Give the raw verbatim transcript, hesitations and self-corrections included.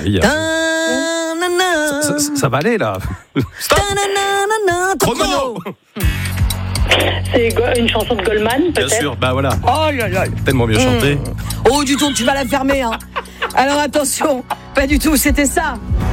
aïe. Ça, ça, ça va aller là. Stop. Chrono. C'est une chanson de Goldman, peut-être. Bien sûr, bah voilà. Oh là là. Tellement bien chanté. Oh, du tout, tu vas la fermer. Hein. Alors attention, pas du tout, c'était ça.